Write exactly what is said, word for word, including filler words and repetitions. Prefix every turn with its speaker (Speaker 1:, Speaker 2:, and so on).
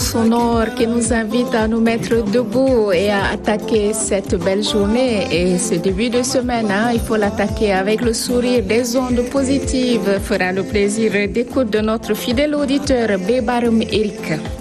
Speaker 1: sonore qui nous invite à nous mettre debout et à attaquer cette belle journée. Et ce début de semaine, hein, il faut l'attaquer avec le sourire, des ondes positives. Fera le plaisir d'écoute de notre fidèle auditeur Bébarum Eric.